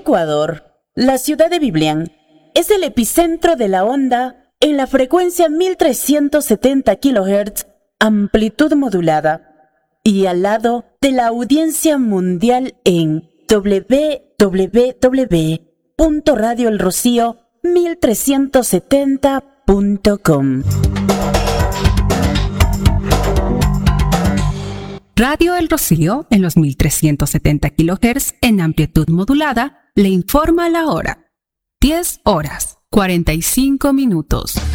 Ecuador, la ciudad de Biblián es el epicentro de la onda en la frecuencia 1370 kHz, amplitud modulada, y al lado de la audiencia mundial en www.radioelrocío1370.com. Radio El Rocío, en los 1370 kHz en amplitud modulada, le informa la hora. 10 horas, 45 minutos.